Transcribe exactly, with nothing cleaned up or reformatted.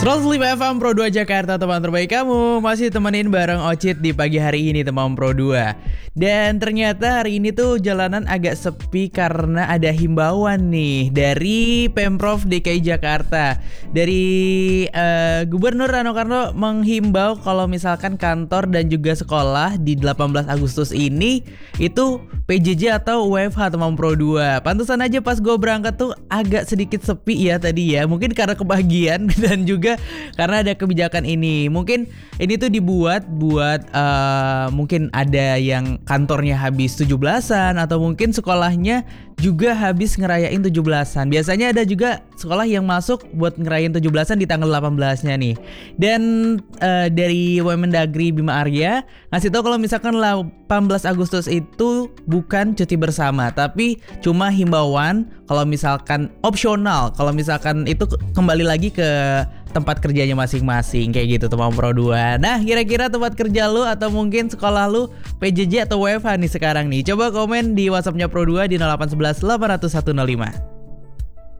seratus lima F M Pro dua Jakarta, teman terbaik kamu. Masih temenin bareng Ocit di pagi hari ini, teman Pro dua. Dan ternyata hari ini tuh jalanan agak sepi karena ada himbauan nih dari Pemprov D K I Jakarta. Dari uh, Gubernur Rano Karno menghimbau kalau misalkan kantor dan juga sekolah di delapan belas Agustus ini itu P J J atau W F H, teman Pro dua. Pantesan aja pas gue berangkat tuh agak sedikit sepi ya tadi ya. Mungkin karena kebahagiaan dan juga karena ada kebijakan ini. Mungkin ini tuh dibuat buat uh, mungkin ada yang kantornya habis tujuh belasan atau mungkin sekolahnya juga habis ngerayain tujuh belasan. Biasanya ada juga sekolah yang masuk buat ngerayain tujuh belasan di tanggal delapan belasnya nih. Dan uh, dari Wemendagri Bima Arya ngasih tahu kalau misalkan delapan belas Agustus itu bukan cuti bersama, tapi cuma himbauan kalau misalkan opsional. Kalau misalkan itu kembali lagi ke tempat kerjanya masing-masing kayak gitu, teman Pro dua. Nah, kira-kira tempat kerja lu atau mungkin sekolah lu P J J atau W F H nih sekarang nih? Coba komen di WhatsAppnya Pro dua di nol delapan satu satu delapan nol satu nol lima.